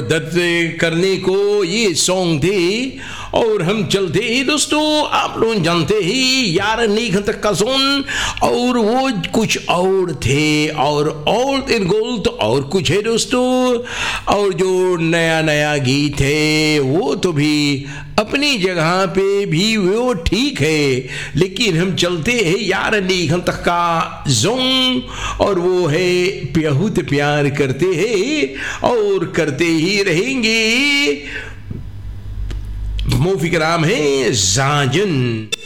दर्द करने को ये सॉन्ग थे और हम चलते ही दोस्तों, आप लोग जानते ही यार नीक तक का सोन, और वो कुछ और थे और इन गोल तो और कुछ है दोस्तों। और जो नया नया गीत है वो तो भी अपनी जगह पे भी वो ठीक है, लेकिन हम चलते हैं यार नीक तक का जोन, और वो है बहुत प्यार करते हैं और करते ही रहेंगे। मूवी का नाम है जाजन।